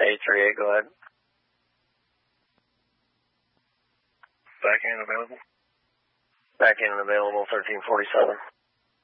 838, go ahead. Back in available. Back in available, 1347.